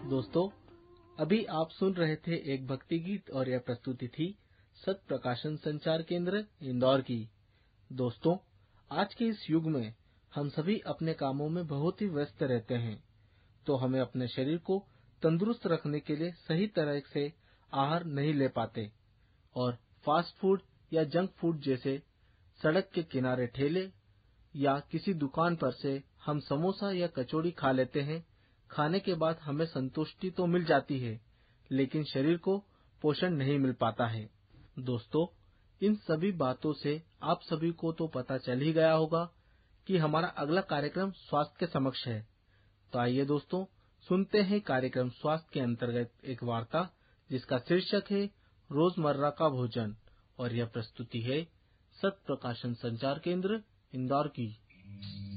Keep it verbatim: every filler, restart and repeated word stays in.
दोस्तों, अभी आप सुन रहे थे एक भक्ति गीत और यह प्रस्तुति थी सत प्रकाशन संचार केंद्र इंदौर की। दोस्तों, आज के इस युग में हम सभी अपने कामों में बहुत ही व्यस्त रहते हैं, तो हमें अपने शरीर को तंदुरुस्त रखने के लिए सही तरह से आहार नहीं ले पाते और फास्ट फूड या जंक फूड जैसे सड़क के किनारे ठेले या किसी दुकान पर से हम समोसा या कचौड़ी खा लेते हैं। खाने के बाद हमें संतुष्टि तो मिल जाती है, लेकिन शरीर को पोषण नहीं मिल पाता है। दोस्तों, इन सभी बातों से आप सभी को तो पता चल ही गया होगा कि हमारा अगला कार्यक्रम स्वास्थ्य के समक्ष है। तो आइए दोस्तों, सुनते हैं कार्यक्रम स्वास्थ्य के अंतर्गत एक वार्ता जिसका शीर्षक है रोजमर्रा का भोजन, और यह प्रस्तुति है सत प्रकाशन संचार केंद्र इंदौर की।